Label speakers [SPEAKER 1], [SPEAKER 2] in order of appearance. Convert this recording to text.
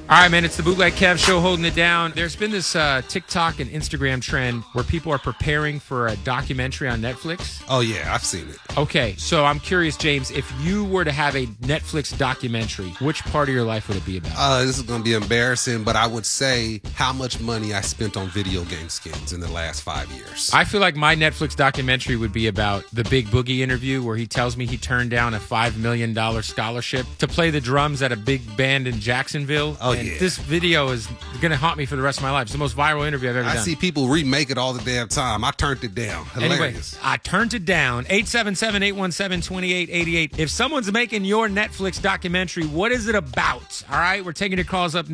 [SPEAKER 1] All right, man, it's the Bootleg Kev Show holding it down. There's been this TikTok and Instagram trend where people are preparing for a documentary on Netflix.
[SPEAKER 2] Oh, yeah, I've seen it.
[SPEAKER 1] Okay, so I'm curious, James, if you were to have a Netflix documentary, which part of your life would it be about?
[SPEAKER 2] This is going to be embarrassing, but I would say how much money I spent on video game skins in the last 5 years.
[SPEAKER 1] I feel like my Netflix documentary would be about the Big Boogie interview where he tells me he turned down a $5 million scholarship to play the drums at a big band in Jacksonville.
[SPEAKER 2] Oh,
[SPEAKER 1] and
[SPEAKER 2] yeah.
[SPEAKER 1] This video is going to haunt me for the rest of my life. It's the most viral interview I've ever done.
[SPEAKER 2] I see people remake it all the damn time. I turned it down. Hilarious.
[SPEAKER 1] Anyway, I turned it down. 877-817-2888. If someone's making your Netflix documentary, what is it about? All right, we're taking your calls up